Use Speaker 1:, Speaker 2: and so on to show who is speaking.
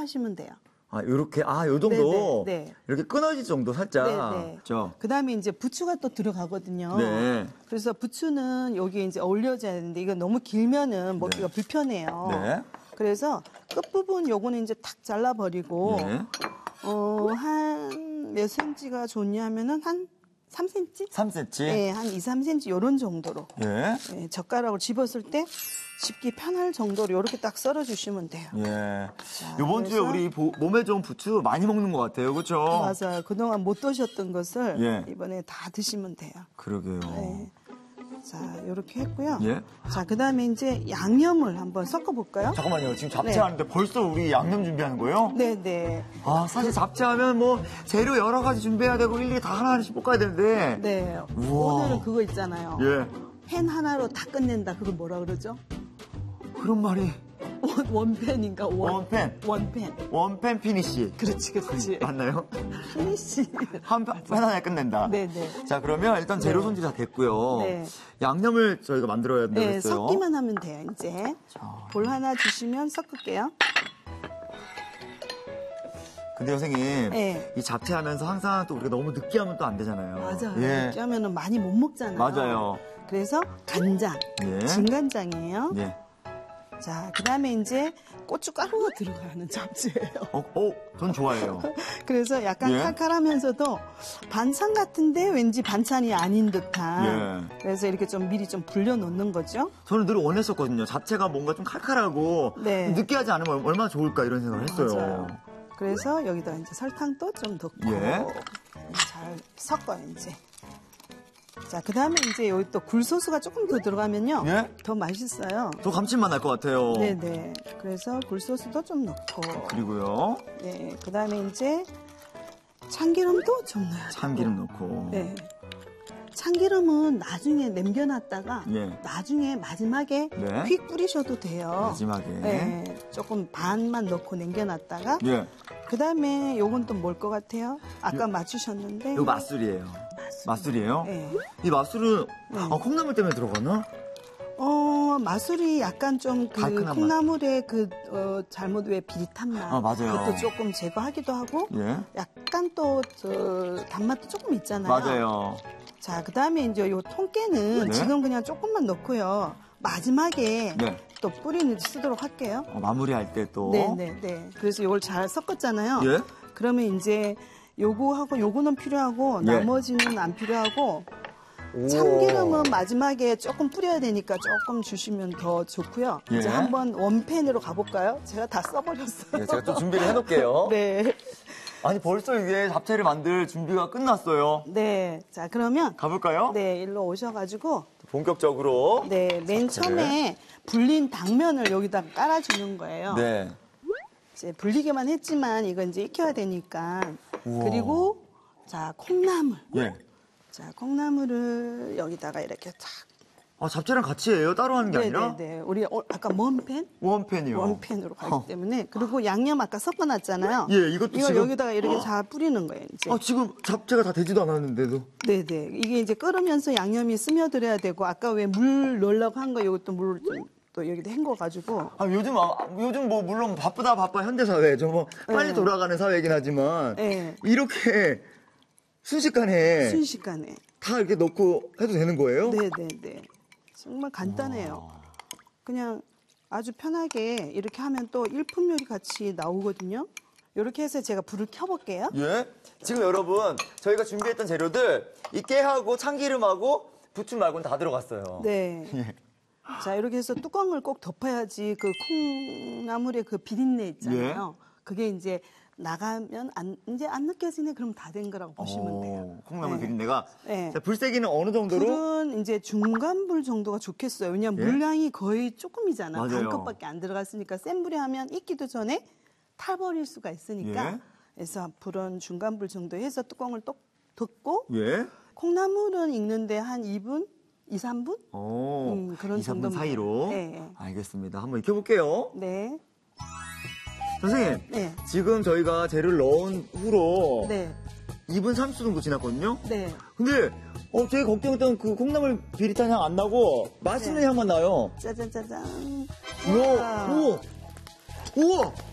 Speaker 1: 하시면 돼요.
Speaker 2: 아, 요렇게, 요 정도?
Speaker 1: 네.
Speaker 2: 이렇게 끊어질 정도 살짝.
Speaker 1: 네.
Speaker 2: 그렇죠.
Speaker 1: 그 다음에 이제 부추가 또 들어가거든요.
Speaker 2: 네.
Speaker 1: 그래서 부추는 여기 이제 올려져야 되는데, 이거 너무 길면은 먹기가 불편해요.
Speaker 2: 네.
Speaker 1: 그래서 끝부분 요거는 이제 탁 잘라버리고,
Speaker 2: 네.
Speaker 1: 한 몇 cm가 좋냐면은 한 3cm?
Speaker 2: 3cm?
Speaker 1: 네, 한 2, 3cm 요런 정도로.
Speaker 2: 예.
Speaker 1: 네, 젓가락으로 집었을 때 집기 편할 정도로 이렇게 딱 썰어주시면 돼요.
Speaker 2: 예.
Speaker 1: 자,
Speaker 2: 요번 주에
Speaker 1: 그래서-
Speaker 2: 우리 몸에 좋은 부추 많이 먹는 것 같아요. 그렇죠?
Speaker 1: 맞아요. 그동안 못 드셨던 것을
Speaker 2: 예.
Speaker 1: 이번에 다 드시면 돼요.
Speaker 2: 그러게요.
Speaker 1: 네. 자, 이렇게 했고요.
Speaker 2: 예.
Speaker 1: 자, 그 다음에 이제 양념을 한번 섞어볼까요?
Speaker 2: 잠깐만요. 지금 잡채
Speaker 1: 네.
Speaker 2: 하는데 벌써 우리 양념 준비하는 거예요?
Speaker 1: 네네.
Speaker 2: 사실 잡채하면 뭐 재료 여러 가지 준비해야 되고 일일이 다 하나하나씩 볶아야 되는데.
Speaker 1: 네.
Speaker 2: 우와.
Speaker 1: 오늘은 그거 있잖아요.
Speaker 2: 예.
Speaker 1: 팬 하나로 다 끝낸다. 그걸 뭐라 그러죠?
Speaker 2: 그런 말이.
Speaker 1: 원팬인가?
Speaker 2: 원팬.
Speaker 1: 원팬.
Speaker 2: 원팬 피니시.
Speaker 1: 그렇지, 그렇지.
Speaker 2: 맞나요?
Speaker 1: 피니시.
Speaker 2: 한 하나에 끝낸다.
Speaker 1: 네네.
Speaker 2: 자, 그러면 일단 재료
Speaker 1: 네.
Speaker 2: 손질 다 됐고요.
Speaker 1: 네.
Speaker 2: 양념을 저희가 만들어야 된다고
Speaker 1: 네,
Speaker 2: 했어요.
Speaker 1: 섞기만 하면 돼요, 이제. 볼 하나 주시면 섞을게요.
Speaker 2: 근데 선생님,
Speaker 1: 네.
Speaker 2: 이 잡채 하면서 항상 또 우리가 너무 느끼하면 또 안 되잖아요.
Speaker 1: 맞아요.
Speaker 2: 예.
Speaker 1: 이렇게 하면은 많이 못 먹잖아요.
Speaker 2: 맞아요.
Speaker 1: 그래서 간장,
Speaker 2: 예.
Speaker 1: 진간장이에요.
Speaker 2: 예.
Speaker 1: 자, 그 다음에 이제 고춧가루가 들어가는 잡채예요.
Speaker 2: 전 좋아해요.
Speaker 1: 그래서 약간
Speaker 2: 예.
Speaker 1: 칼칼하면서도 반찬 같은데 왠지 반찬이 아닌 듯한.
Speaker 2: 예.
Speaker 1: 그래서 이렇게 좀 미리 좀 불려놓는 거죠.
Speaker 2: 저는 늘 원했었거든요. 잡채가 뭔가 좀 칼칼하고
Speaker 1: 네.
Speaker 2: 좀 느끼하지 않으면 얼마나 좋을까 이런 생각을 했어요.
Speaker 1: 맞아요. 그래서 여기다 이제 설탕도 좀 넣고
Speaker 2: 예.
Speaker 1: 잘 섞어요, 이제. 자, 그 다음에 이제 여기 또 굴소스가 조금 더 들어가면요.
Speaker 2: 예?
Speaker 1: 더 맛있어요.
Speaker 2: 더 감칠맛 날 것 같아요.
Speaker 1: 네네. 그래서 굴소스도 좀 넣고.
Speaker 2: 그리고요.
Speaker 1: 네. 그 다음에 이제 참기름도 좀 넣어요.
Speaker 2: 참기름 넣고.
Speaker 1: 네. 참기름은 나중에 남겨놨다가
Speaker 2: 예.
Speaker 1: 나중에 마지막에
Speaker 2: 네.
Speaker 1: 휙 뿌리셔도 돼요.
Speaker 2: 마지막에.
Speaker 1: 네. 조금 반만 넣고 남겨놨다가
Speaker 2: 예.
Speaker 1: 그 다음에 요건 또 뭘 것 같아요? 아까 맞추셨는데.
Speaker 2: 이거 맛술이에요. 맛술이에요?
Speaker 1: 네.
Speaker 2: 이 맛술은
Speaker 1: 네.
Speaker 2: 콩나물 때문에 들어가나?
Speaker 1: 맛술이 약간 좀 그
Speaker 2: 달큰한 맛.
Speaker 1: 콩나물의 잘못 왜 비릿한 맛.
Speaker 2: 맞아요.
Speaker 1: 그것도 조금 제거하기도 하고.
Speaker 2: 예.
Speaker 1: 약간 또 단맛도 조금 있잖아요.
Speaker 2: 맞아요.
Speaker 1: 자, 그 다음에 이제 요 통깨는
Speaker 2: 네.
Speaker 1: 지금 그냥 조금만 넣고요. 마지막에
Speaker 2: 네.
Speaker 1: 또 뿌리는 쓰도록 할게요.
Speaker 2: 마무리할 때 또.
Speaker 1: 네네네. 그래서 요걸 잘 섞었잖아요.
Speaker 2: 예.
Speaker 1: 그러면 이제 요거하고 요거는 필요하고
Speaker 2: 예.
Speaker 1: 나머지는 안 필요하고
Speaker 2: 오.
Speaker 1: 참기름은 마지막에 조금 뿌려야 되니까 조금 주시면 더 좋고요.
Speaker 2: 예.
Speaker 1: 이제 한번 원팬으로 가볼까요? 제가 다 써버렸어요.
Speaker 2: 예, 제가 또 준비를 해놓을게요.
Speaker 1: 네.
Speaker 2: 아니, 벌써 이게 잡채를 만들 준비가 끝났어요.
Speaker 1: 네. 자, 그러면
Speaker 2: 가볼까요?
Speaker 1: 네, 일로 오셔가지고
Speaker 2: 본격적으로.
Speaker 1: 네, 맨 처음에 불린 당면을 여기다 깔아주는 거예요.
Speaker 2: 네.
Speaker 1: 이제 불리게만 했지만 이건 이제 익혀야 되니까.
Speaker 2: 우와.
Speaker 1: 그리고 자, 콩나물.
Speaker 2: 예.
Speaker 1: 자, 콩나물을 여기다가 이렇게 탁.
Speaker 2: 잡채랑 같이 해요? 따로 하는 게 아니라?
Speaker 1: 네네네. 우리 아까 원팬?
Speaker 2: 원팬이요.
Speaker 1: 원팬으로 가기 때문에. 그리고 양념 아까 섞어놨잖아요.
Speaker 2: 예, 이것도
Speaker 1: 이거
Speaker 2: 지금-
Speaker 1: 여기다가 이렇게 잘 뿌리는 거예요, 이제.
Speaker 2: 지금 잡채가 다 되지도 않았는데도.
Speaker 1: 네네. 이게 이제 끓으면서 양념이 스며들어야 되고, 아까 왜 물 넣으려고 한 거, 이것도 물 좀 또 여기다 헹궈가지고.
Speaker 2: 요즘 뭐, 물론 바빠 현대사회. 빨리
Speaker 1: 네.
Speaker 2: 돌아가는 사회이긴 하지만.
Speaker 1: 네.
Speaker 2: 이렇게 순식간에
Speaker 1: 순식간에.
Speaker 2: 다 이렇게 넣고 해도 되는 거예요?
Speaker 1: 네네네. 정말 간단해요. 그냥 아주 편하게 이렇게 하면 또 일품 요리 같이 나오거든요. 이렇게 해서 제가 불을 켜볼게요.
Speaker 2: 예. 지금 여러분, 저희가 준비했던 재료들, 이 깨하고 참기름하고 부추 말고는 다 들어갔어요.
Speaker 1: 네.
Speaker 2: 예.
Speaker 1: 자, 이렇게 해서 뚜껑을 꼭 덮어야지 그 콩나물의 그 비린내 있잖아요. 그게 이제 나가면 이제 안 느껴지네. 그럼 다 된 거라고 보시면 돼요.
Speaker 2: 콩나물
Speaker 1: 네.
Speaker 2: 비린내가.
Speaker 1: 네.
Speaker 2: 자, 불세기는 어느 정도로?
Speaker 1: 불은 이제 중간 불 정도가 좋겠어요. 왜냐면
Speaker 2: 예?
Speaker 1: 물량이 거의 조금이잖아.
Speaker 2: 맞아요.
Speaker 1: 반 컵밖에 안 들어갔으니까 센 불에 하면 익기도 전에 타버릴 수가 있으니까.
Speaker 2: 예?
Speaker 1: 그래서 불은 중간 불 정도 해서 뚜껑을 또 덮고
Speaker 2: 예.
Speaker 1: 콩나물은 익는데 한 2분? 2, 3분? 그런
Speaker 2: 2, 3분
Speaker 1: 정도면
Speaker 2: 사이로.
Speaker 1: 네.
Speaker 2: 알겠습니다. 한번 익혀볼게요.
Speaker 1: 네.
Speaker 2: 선생님,
Speaker 1: 네.
Speaker 2: 지금 저희가 재료를 넣은 후로
Speaker 1: 네.
Speaker 2: 2분 30초 정도 지났거든요.
Speaker 1: 네.
Speaker 2: 근데 제가 걱정했던 그 콩나물 비릿한 향 안 나고 맛있는
Speaker 1: 네.
Speaker 2: 향만 나요.
Speaker 1: 짜잔, 짜잔.
Speaker 2: 우와, 우와, 우와.